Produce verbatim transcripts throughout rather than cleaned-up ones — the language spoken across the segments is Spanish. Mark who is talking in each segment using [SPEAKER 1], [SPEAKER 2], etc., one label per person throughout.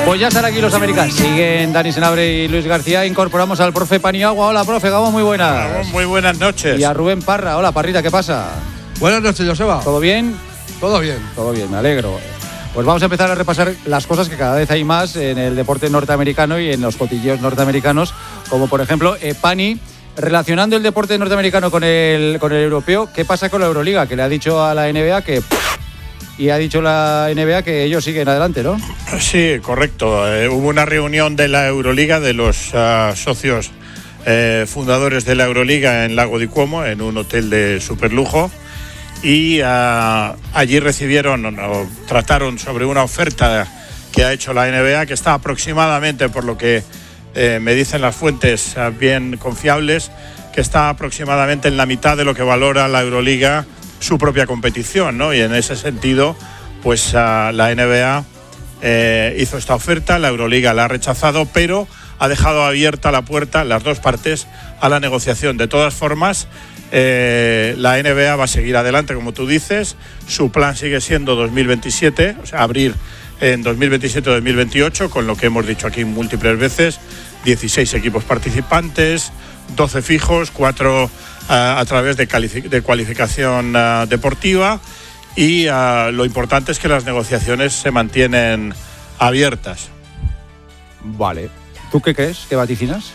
[SPEAKER 1] Pues ya están aquí los americanos. Siguen Dani Senabre y Luis García. Incorporamos al profe Paniagua. Hola, profe Gabo, muy buenas.
[SPEAKER 2] Gabo, muy buenas noches.
[SPEAKER 1] Y a Rubén Parra. Hola, Parrita, ¿qué pasa?
[SPEAKER 3] Buenas noches, Joseba.
[SPEAKER 1] ¿Todo bien?
[SPEAKER 3] Todo bien.
[SPEAKER 1] Todo bien, me alegro. Pues vamos a empezar a repasar las cosas que cada vez hay más en el deporte norteamericano y en los cotilleos norteamericanos, como por ejemplo, eh, Pani, relacionando el deporte norteamericano con el, con el europeo. ¿Qué pasa con la Euroliga? Que le ha dicho a la N B A que... Y ha dicho la N B A que ellos siguen adelante, ¿no?
[SPEAKER 2] Sí, correcto. Eh, hubo una reunión de la Euroliga, de los uh, socios eh, fundadores de la Euroliga en Lago di Como, en un hotel de superlujo. Y uh, allí recibieron o trataron sobre una oferta que ha hecho la N B A, que está aproximadamente, por lo que eh, me dicen las fuentes uh, bien confiables, que está aproximadamente en la mitad de lo que valora la Euroliga su propia competición, ¿no? Y en ese sentido, pues uh, la N B A eh, hizo esta oferta, la Euroliga la ha rechazado, pero ha dejado abierta la puerta, las dos partes, a la negociación. De todas formas, eh, la N B A va a seguir adelante, como tú dices. Su plan sigue siendo dos mil veintisiete, o sea, abrir en dos mil veintisiete dos mil veintiocho, con lo que hemos dicho aquí múltiples veces, dieciséis equipos participantes, doce fijos, cuatro a, a través de, calific- de cualificación uh, deportiva, y uh, lo importante es que las negociaciones se mantienen abiertas.
[SPEAKER 1] Vale. ¿Tú qué crees? ¿Qué vaticinas?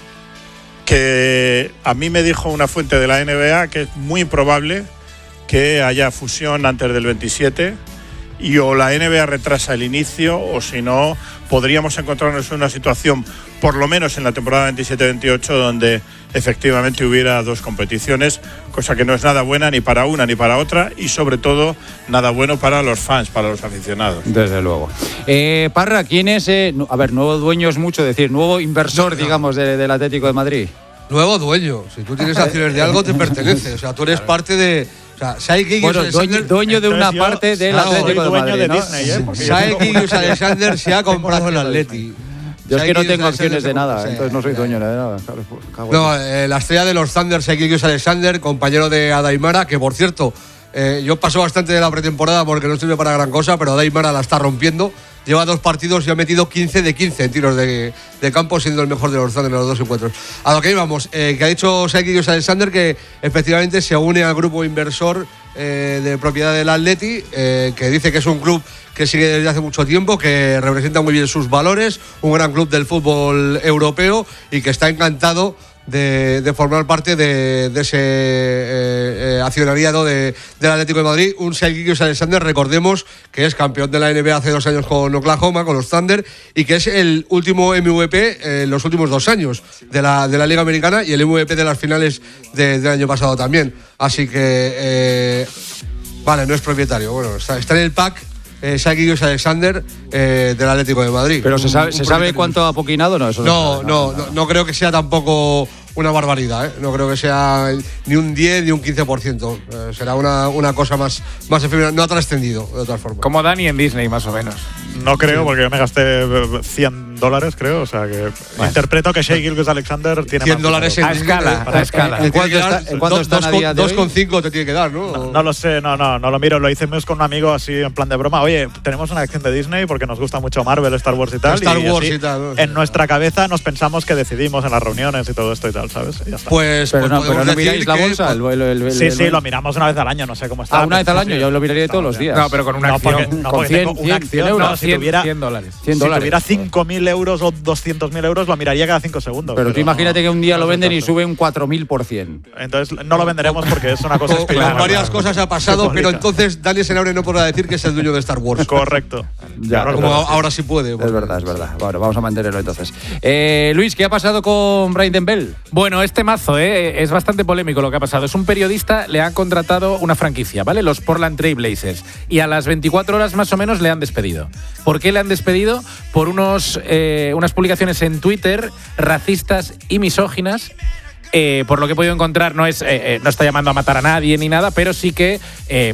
[SPEAKER 2] Que a mí me dijo una fuente de la N B A que es muy improbable que haya fusión antes del veintisiete, y o la N B A retrasa el inicio, o si no, podríamos encontrarnos en una situación, por lo menos en la temporada veintisiete veintiocho, donde efectivamente hubiera dos competiciones, cosa que no es nada buena ni para una ni para otra, y sobre todo nada bueno para los fans, para los aficionados.
[SPEAKER 1] Desde luego. Eh, Parra, ¿quién es? Eh, a ver, nuevo dueño es mucho decir, nuevo inversor, no, no. digamos, de, del Atlético de Madrid.
[SPEAKER 3] Nuevo dueño. Si tú tienes acciones de algo, te pertenece. O sea, tú eres parte de... O sea, Shai Gilgeous
[SPEAKER 1] bueno, dueño, dueño de una
[SPEAKER 2] yo,
[SPEAKER 1] parte del
[SPEAKER 2] claro,
[SPEAKER 1] Atlético de Madrid,
[SPEAKER 2] de
[SPEAKER 1] ¿no?
[SPEAKER 2] Disney, ¿eh?
[SPEAKER 3] Shai Gilgeous-Alexander se ha comprado el Atleti.
[SPEAKER 1] Yo es que no tengo acciones de nada, entonces no soy dueño de nada.
[SPEAKER 3] No, eh, la estrella de los Thunder, Shai Gilgeous-Alexander, compañero de Adaimara, que por cierto, eh, yo paso bastante de la pretemporada porque no sirve para gran cosa, pero Adaimara la está rompiendo. Lleva dos partidos y ha metido quince de quince en tiros de, de campo, siendo el mejor de los Thunder en los dos encuentros. A lo que íbamos, eh, que ha dicho Shai Gilgeous-Alexander que efectivamente se une al grupo inversor eh, de propiedad del Atleti, eh, que dice que es un club que sigue desde hace mucho tiempo, que representa muy bien sus valores, un gran club del fútbol europeo, y que está encantado de, de formar parte de, de ese eh, eh, accionariado de, del Atlético de Madrid. Un Shai Gilgeous-Alexander, recordemos que es campeón de la N B A hace dos años con Oklahoma, con los Thunder, y que es el último M V P en eh, los últimos dos años de la, de la Liga Americana, y el M V P de las finales de, del año pasado también. Así que, eh, vale, no es propietario, bueno, está, está en el pack eh, Shai Gilgeous-Alexander eh, del Atlético de Madrid.
[SPEAKER 1] Pero se sabe, ¿se sabe cuánto ha apoquinado? No, eso
[SPEAKER 3] no,
[SPEAKER 1] no,
[SPEAKER 3] no, no, no creo que sea tampoco una barbaridad, ¿eh? No creo que sea ni un diez ni un quince por ciento. Eh, será una, una cosa más, más efímera. No ha trascendido, de todas formas.
[SPEAKER 4] Como Dani en Disney, más o menos.
[SPEAKER 5] No creo, sí. Porque yo me gasté cien dólares, creo. O sea que bueno. Interpreto que Shai Gilgeous-Alexander tiene
[SPEAKER 3] cien dólares en
[SPEAKER 4] a escala. A escala.
[SPEAKER 1] ¿En cuánto está, en cuánto
[SPEAKER 3] dos,
[SPEAKER 1] están a día de hoy?
[SPEAKER 3] dos coma cinco te tiene que dar, ¿no?
[SPEAKER 5] No, no lo sé, no, no, no lo miro. Lo hicimos con un amigo así en plan de broma. Oye, tenemos una acción de Disney porque nos gusta mucho Marvel, Star Wars y tal.
[SPEAKER 3] Star
[SPEAKER 5] y
[SPEAKER 3] Wars
[SPEAKER 5] así,
[SPEAKER 3] y tal. ¿No?
[SPEAKER 5] En nuestra cabeza nos pensamos que decidimos en las reuniones y todo esto y tal, ¿sabes? Y ya está.
[SPEAKER 3] Pues,
[SPEAKER 1] pero
[SPEAKER 3] pues
[SPEAKER 1] no, pero no miráis la bolsa.
[SPEAKER 3] Que,
[SPEAKER 1] el, el, el, el,
[SPEAKER 5] sí,
[SPEAKER 1] el,
[SPEAKER 5] sí, lo miramos una vez al año, no sé cómo está.
[SPEAKER 1] Ah, una vez al año,
[SPEAKER 5] sí,
[SPEAKER 1] yo lo miraría todos
[SPEAKER 5] no,
[SPEAKER 1] los días.
[SPEAKER 4] No, pero con una
[SPEAKER 5] no,
[SPEAKER 4] acción.
[SPEAKER 5] Porque, no,
[SPEAKER 1] con
[SPEAKER 5] porque
[SPEAKER 1] cien,
[SPEAKER 5] tengo una acción,
[SPEAKER 4] euros.
[SPEAKER 5] No, si tuviera
[SPEAKER 4] cien dólares.
[SPEAKER 1] cien
[SPEAKER 5] si
[SPEAKER 1] dólares.
[SPEAKER 5] tuviera cinco mil euros o doscientos mil euros, lo miraría cada cinco segundos.
[SPEAKER 1] Pero, pero tú imagínate
[SPEAKER 5] no,
[SPEAKER 1] que un día
[SPEAKER 5] no
[SPEAKER 1] lo venden
[SPEAKER 5] tanto.
[SPEAKER 1] y sube un cuatro mil por ciento.
[SPEAKER 5] Entonces no lo venderemos porque es una cosa
[SPEAKER 3] con, con varias cosas ha pasado, pero entonces Dani Senabre no podrá decir que es el dueño de Star Wars.
[SPEAKER 5] Correcto.
[SPEAKER 1] Ya,
[SPEAKER 5] ahora,
[SPEAKER 3] como ahora, ahora sí puede.
[SPEAKER 1] Es verdad, es verdad. Bueno, vamos a mantenerlo entonces. Eh, Luis, ¿qué ha pasado con Brandon Bell?
[SPEAKER 4] Bueno, este mazo eh, es bastante polémico lo que ha pasado. Es un periodista, le han contratado una franquicia, ¿vale? Los Portland Trail Blazers. Y a las veinticuatro horas más o menos le han despedido. ¿Por qué le han despedido? Por unos, eh, unas publicaciones en Twitter racistas y misóginas. Eh, por lo que he podido encontrar, no, es, eh, eh, no está llamando a matar a nadie ni nada, pero sí que... Eh,